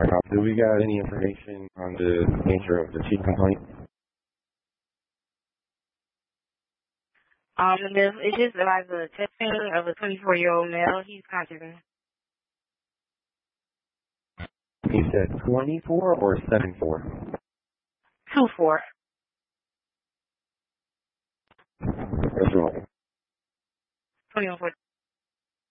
Do we got any information on the nature of the chief complaint? It's just about the testing of a 24-year-old male. He's contacting. You said 24 or 74? 24. That's wrong. 21.